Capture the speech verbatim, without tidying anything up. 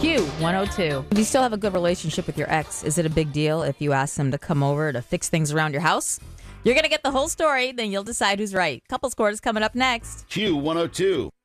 Q one oh two. If you still have a good relationship with your ex, is it a big deal if you ask them to come over to fix things around your house? You're going to get the whole story, then you'll decide who's right. Couple Scores coming up next. Q one oh two.